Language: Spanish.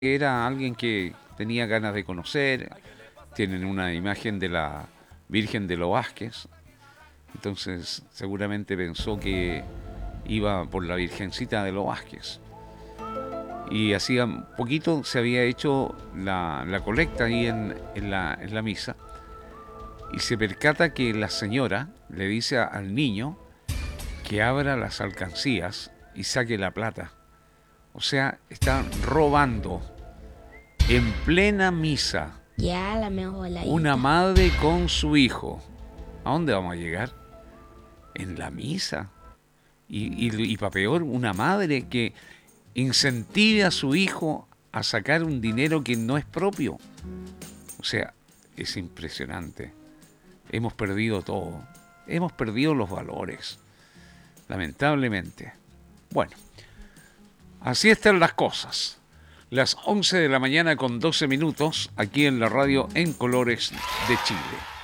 era alguien que tenía ganas de conocer. Tienen una imagen de la Virgen de los Vázquez, entonces seguramente pensó que iba por la Virgencita de los Vázquez. Y hacía poquito se había hecho la colecta ahí en la misa, y se percata que la señora le dice al niño que abra las alcancías y saque la plata. O sea, están robando en plena misa. Ya, la mejor Una voladita. madre con su hijo. ¿A dónde vamos a llegar? En la misa. Y para peor, una madre que incentive a su hijo a sacar un dinero que no es propio. O sea, es impresionante. Hemos perdido todo. Hemos perdido los valores. Lamentablemente. Bueno, así están las cosas. Las 11 de la mañana con 12 minutos aquí en la radio En Colores de Chile.